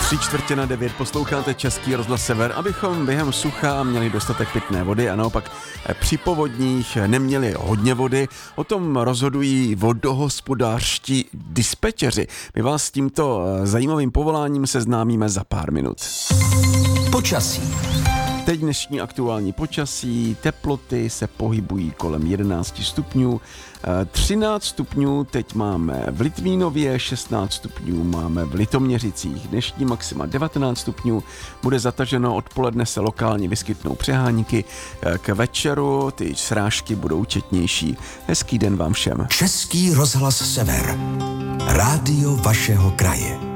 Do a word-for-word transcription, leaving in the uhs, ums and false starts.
Tři čtvrtě na devět posloucháte Český rozhlas Sever, abychom během sucha měli dostatek pitné vody a naopak při povodních neměli hodně vody. O tom rozhodují vodohospodářští dispečeři. My vás s tímto zajímavým povoláním seznámíme za pár minut. Počasí. Teď dnešní aktuální počasí, teploty se pohybují kolem jedenáct stupňů, třináct stupňů teď máme v Litvínově, šestnáct stupňů máme v Litoměřicích, dnešní maxima devatenáct stupňů, bude zataženo, odpoledne se lokálně vyskytnou přehánky, k večeru ty srážky budou četnější. Hezký den vám všem. Český rozhlas Sever, rádio vašeho kraje.